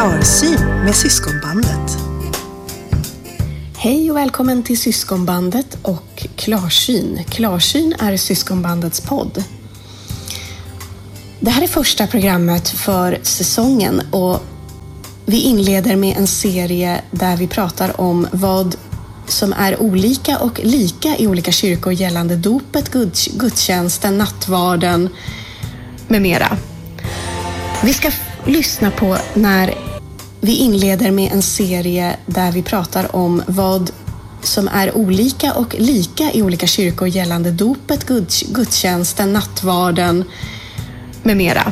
Klarsyn med Syskonbandet. Hej och välkommen till Syskonbandet och Klarsyn. Klarsyn är Syskonbandets podd. Det här är första programmet för säsongen och vi inleder med en serie där vi pratar om vad som är olika och lika i olika kyrkor gällande dopet, gudstjänsten, nattvarden med mera. Vi ska lyssna på när vi inleder med en serie där vi pratar om vad som är olika och lika i olika kyrkor gällande dopet, gudstjänsten, nattvarden med mera.